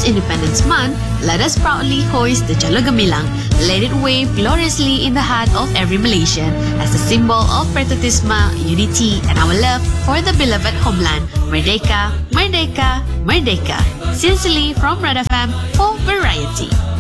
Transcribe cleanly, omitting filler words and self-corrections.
this Independence Month, let us proudly hoist the Jalo Gamilang. Let it wave gloriously in the heart of every Malaysian as a symbol of patriotism, unity, and our love for the beloved homeland. Merdeka, Merdeka, Merdeka. Sincerely from Red FM for Variety.